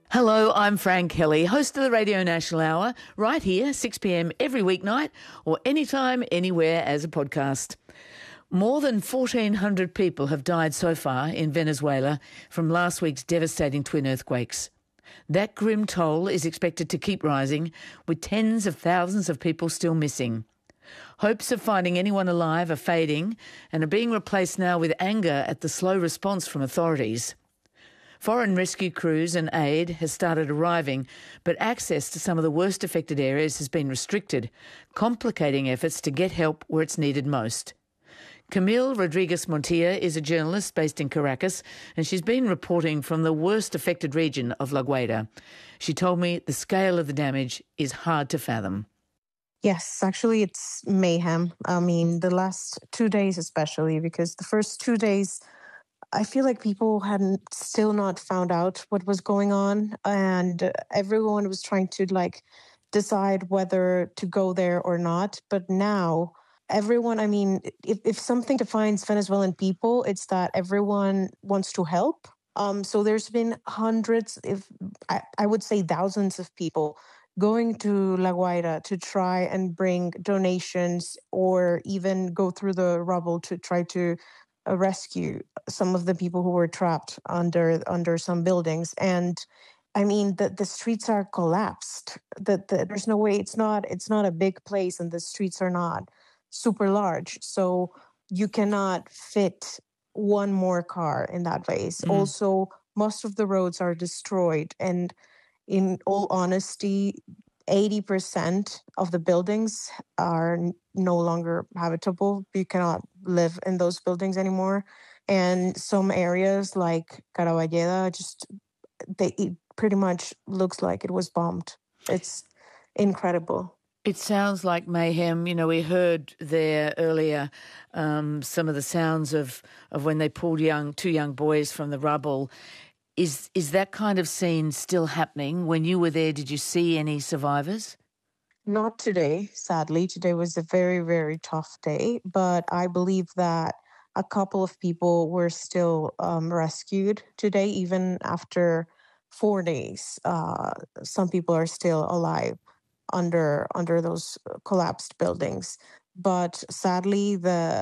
Hello, I'm Fran Kelly, host of the Radio National Hour, right here, 6 p.m. every weeknight or anytime, anywhere as a podcast. More than 1,400 people have died so far in Venezuela from last week's devastating twin earthquakes. That grim toll is expected to keep rising, with tens of thousands of people still missing. Hopes of finding anyone alive are fading and are being replaced now with anger at the slow response from authorities. Foreign rescue crews and aid has started arriving, but access to some of the worst affected areas has been restricted, complicating efforts to get help where it's needed most. Camille Rodriguez Montilla is a journalist based in Caracas, and she's been reporting from the worst affected region of La Guaira. She told me the scale of the damage is hard to fathom. Yes, actually it's mayhem. I mean, the last 2 days especially, because the first 2 days I feel like people hadn't still not found out what was going on, and everyone was trying to decide whether to go there or not. But now everyone, I mean, if something defines Venezuelan people, it's that everyone wants to help. So there's been hundreds, if I would say thousands of people going to La Guaira to try and bring donations or even go through the rubble to try to rescue some of the people who were trapped under some buildings. And I mean, the streets are collapsed. There's no way. It's not a big place, and the streets are not super large, so you cannot fit one more car in that place. Also, most of the roads are destroyed, and in all honesty, 80% of the buildings are no longer habitable. You cannot live in those buildings anymore. And some areas like Caraballeda, it pretty much looks like it was bombed. It's incredible. It sounds like mayhem. You know, we heard there earlier some of the sounds of when they pulled two young boys from the rubble. Is that kind of scene still happening? When you were there, did you see any survivors? Not today, sadly. Today was a very, very tough day, but I believe that a couple of people were still rescued today, even after 4 days. Some people are still alive under those collapsed buildings. But sadly,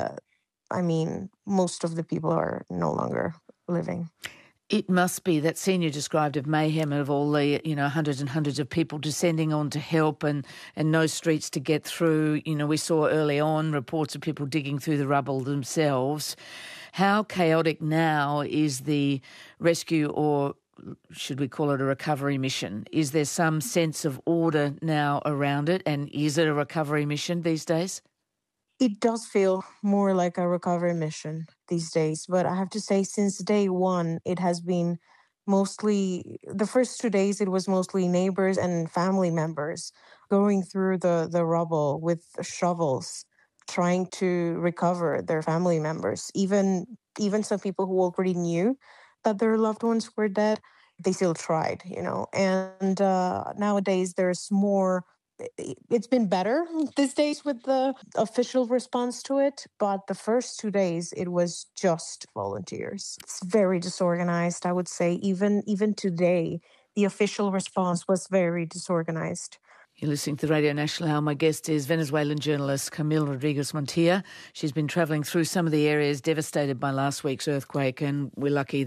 most of the people are no longer living. It must be that scene you described of mayhem, of all the, hundreds and hundreds of people descending on to help and no streets to get through. You know, we saw early on reports of people digging through the rubble themselves. How chaotic now is the rescue, or should we call it a recovery mission? Is there some sense of order now around it, and is it a recovery mission these days? It does feel more like a recovery mission these days, but I have to say since day one, it has been mostly, the first 2 days, it was mostly neighbors and family members going through the rubble with shovels, trying to recover their family members. Even some people who already knew that their loved ones were dead, they still tried, and nowadays there's more. It's been better these days with the official response to it, but the first 2 days it was just volunteers. It's very disorganized, I would say. Even today, the official response was very disorganized. You're listening to the Radio National Hour. My guest is Venezuelan journalist Camille Rodriguez Montilla. She's been travelling through some of the areas devastated by last week's earthquake, and we're lucky